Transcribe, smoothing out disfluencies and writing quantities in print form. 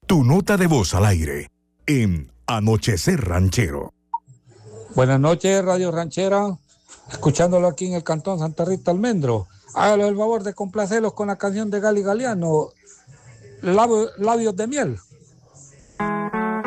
Tu nota de voz al aire en Anochecer Ranchero. Buenas noches, Radio Ranchera. Escuchándolo aquí en el Cantón Santa Rita Almendro. Hágalo el favor de complacerlos con la canción de Gali Galeano, Labios de Miel.